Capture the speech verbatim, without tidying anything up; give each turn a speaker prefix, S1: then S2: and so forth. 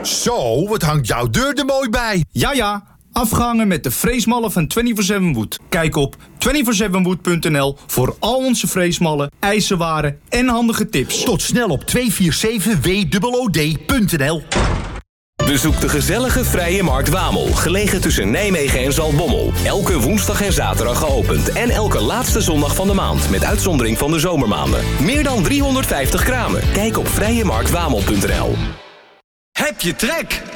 S1: Zo, wat hangt jouw deur er mooi bij.
S2: Ja, ja. Afgehangen met de freesmallen van vierentwintig zeven Wood. Kijk op vierentwintig zeven wood punt n l voor al onze freesmallen, ijzerwaren en handige tips.
S1: Tot snel op tweehonderdzevenenveertig w o o d punt n l.
S3: Bezoek de gezellige Vrije Markt Wamel, gelegen tussen Nijmegen en Zaltbommel. Elke woensdag en zaterdag geopend en elke laatste zondag van de maand, met uitzondering van de zomermaanden. Meer dan driehonderdvijftig kramen. Kijk op vrije markt wamel punt n l.
S4: Heb je trek?